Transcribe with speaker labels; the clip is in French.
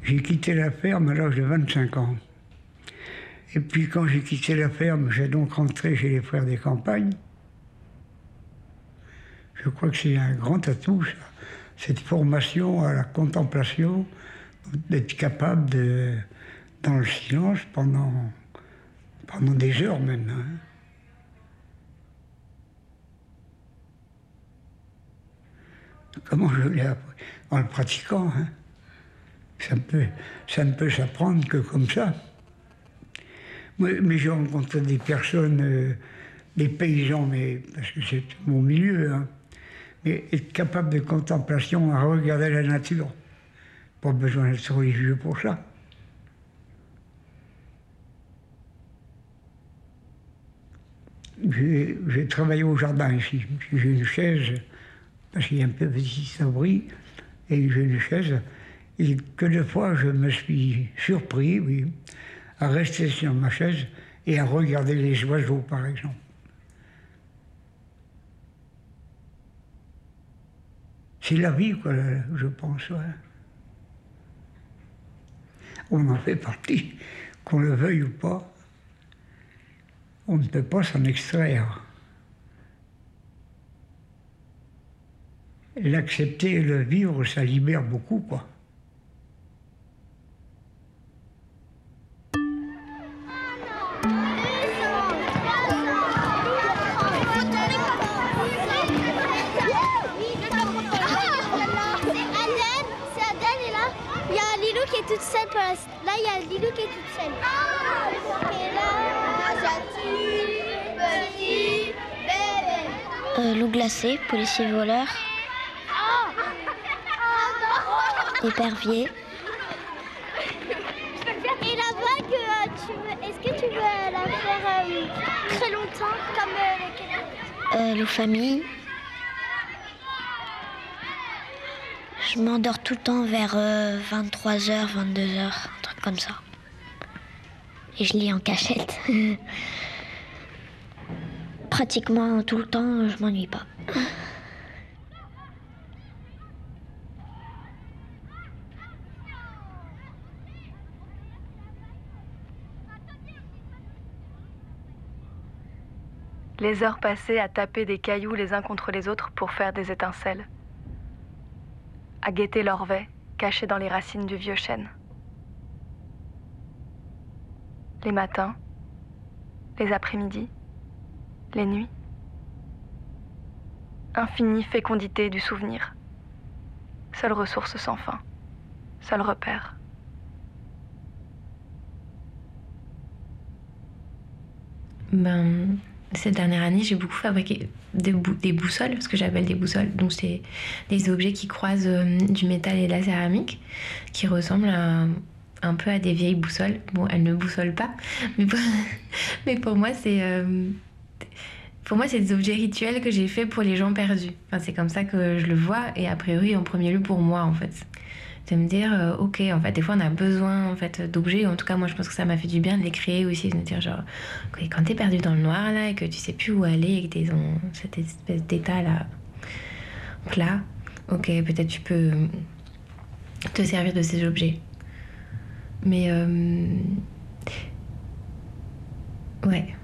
Speaker 1: J'ai quitté la ferme à l'âge de 25 ans. Et puis quand j'ai quitté la ferme, j'ai donc rentré chez les Frères des Campagnes. Je crois que c'est un grand atout, ça, cette formation à la contemplation, d'être capable de, dans le silence pendant des heures même. Hein. Comment je l'ai appris? En le pratiquant. Hein. Ça ne peut s'apprendre que comme ça. Mais j'ai rencontré des personnes, des paysans, mais parce que c'est mon milieu, hein, mais être capable de contemplation à regarder la nature. Pas besoin d'être religieux pour ça. J'ai travaillé au jardin ici. J'ai une chaise, parce qu'il y a un petit abri, et j'ai une chaise. Et que des fois, je me suis surpris, oui, à rester sur ma chaise et à regarder les oiseaux, par exemple. C'est la vie, quoi, je pense. Ouais. On en fait partie, qu'on le veuille ou pas. On ne peut pas s'en extraire. L'accepter et le vivre, ça libère beaucoup, quoi.
Speaker 2: Toute seule pour l'instant. Là, il y a Lilou qui est toute seule. Et là, petit bébé.
Speaker 3: Loup glacé, policier voleur. Épervier.
Speaker 2: Et la vague, est-ce que tu veux la faire très longtemps comme
Speaker 3: Loup famille. Je m'endors tout le temps vers 23h, 22h, un truc comme ça. Et je lis en cachette. Pratiquement tout le temps, je m'ennuie pas.
Speaker 4: Les heures passées à taper des cailloux les uns contre les autres pour faire des étincelles. À guetter l'orvet, caché dans les racines du vieux chêne. Les matins, les après-midi, les nuits. Infinie fécondité du souvenir. Seule ressource sans fin, seul repère.
Speaker 5: Cette dernière année, j'ai beaucoup fabriqué des boussoles, ce que j'appelle des boussoles. Donc, c'est des objets qui croisent du métal et de la céramique, qui ressemblent un peu à des vieilles boussoles. Bon, elles ne boussolent pas, mais pour moi, c'est des objets rituels que j'ai faits pour les gens perdus. Enfin, c'est comme ça que je le vois, et a priori, en premier lieu, pour moi, en fait. De me dire, ok, en fait, des fois, on a besoin en fait, d'objets. En tout cas, moi, je pense que ça m'a fait du bien de les créer aussi. De me dire, genre, okay, quand t'es perdu dans le noir, là, et que tu sais plus où aller, et que t'es dans cette espèce d'état, là, ok, peut-être tu peux te servir de ces objets. Mais, ouais.